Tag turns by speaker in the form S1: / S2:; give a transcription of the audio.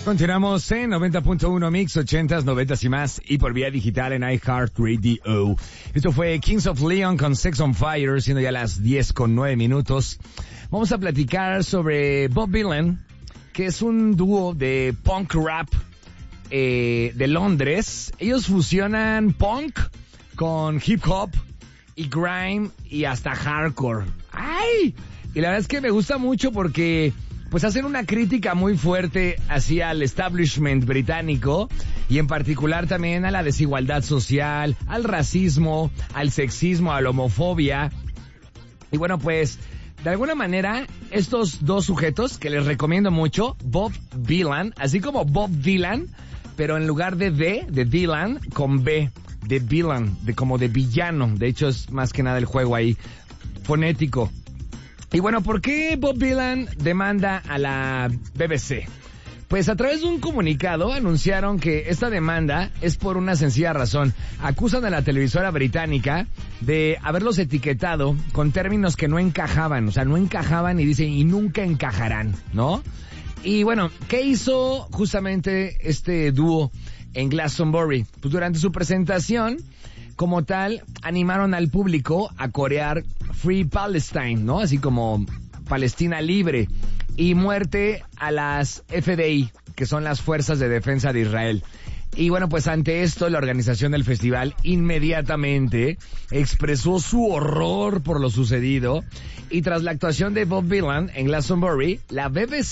S1: Continuamos en 90.1 Mix, 80s, 90s y más, y por vía digital en iHeartRadio. Esto fue Kings of Leon con Sex on Fire, siendo ya las 10:09. Vamos a platicar sobre Bob Dylan, que es un dúo de punk rap de Londres. Ellos fusionan punk con hip hop y grime y hasta hardcore. ¡Ay! Y la verdad es que me gusta mucho porque pues hacen una crítica muy fuerte hacia el establishment británico y en particular también a la desigualdad social, al racismo, al sexismo, a la homofobia. Y bueno, pues de alguna manera estos dos sujetos que les recomiendo mucho, Bob Dylan, así como Bob Dylan, pero en lugar de D, de Dylan, con B, de villain, de como de villano. De hecho es más que nada el juego ahí fonético. Y bueno, ¿por qué Bob Dylan demanda a la BBC? Pues a través de un comunicado anunciaron que esta demanda es por una sencilla razón. Acusan a la televisora británica de haberlos etiquetado con términos que no encajaban. O sea, no encajaban y dicen, y nunca encajarán, ¿no? Y bueno, ¿qué hizo justamente este dúo en Glastonbury? Pues durante su presentación, como tal, animaron al público a corear Free Palestine, ¿no? Así como Palestina libre y muerte a las FDI, que son las Fuerzas de Defensa de Israel. Y bueno, pues ante esto, la organización del festival inmediatamente expresó su horror por lo sucedido. Y tras la actuación de Bob Dylan en Glastonbury, la BBC